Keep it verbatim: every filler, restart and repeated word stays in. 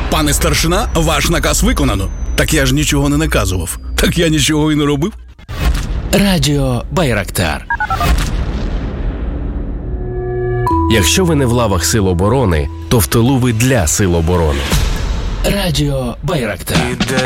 Пане старшина, ваш наказ виконано. Так я ж нічого не наказував. Так я нічого і не робив. Радіо Байрактар. Якщо ви не в лавах Сил оборони, то в тилу ви для Сил оборони. Радіо Байрактар. Іде